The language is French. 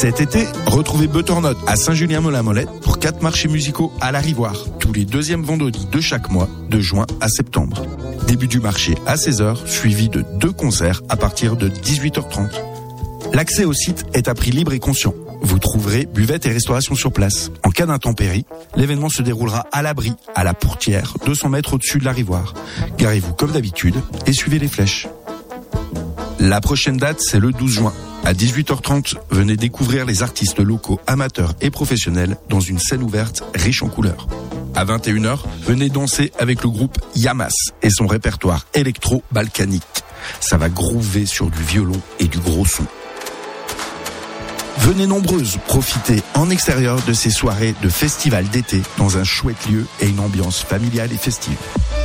Cet été, retrouvez Butternut à Saint-Julien-Molin-Molette pour 4 marchés musicaux à la Rivoire, tous les deuxièmes vendredis de chaque mois, de juin à septembre. Début du marché à 16h, suivi de 2 concerts à partir de 18h30. L'accès au site est à prix libre et conscient. Vous trouverez buvette et restauration sur place. En cas d'intempérie, l'événement se déroulera à l'abri, à la Pourtière, 200 mètres au-dessus de la Rivoire. Garez-vous comme d'habitude et suivez les flèches. La prochaine date, c'est le 12 juin. À 18h30, venez découvrir les artistes locaux, amateurs et professionnels dans une scène ouverte riche en couleurs. À 21h, venez danser avec le groupe Yamas et son répertoire électro-balkanique. Ça va groover sur du violon et du gros son. Venez nombreuses profiter en extérieur de ces soirées de festival d'été dans un chouette lieu et une ambiance familiale et festive.